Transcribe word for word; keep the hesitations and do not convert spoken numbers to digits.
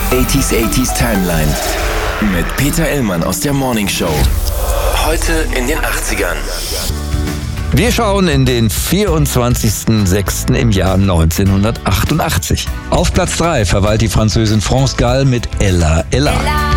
achtziger achtziger Timeline mit Peter Illmann aus der Morning Show. Heute in den achtzigern. Wir schauen in den vierundzwanzigsten sechsten im Jahr neunzehnhundertachtundachtzig. Auf Platz drei verweilt die Französin France Gall mit Ella Ella.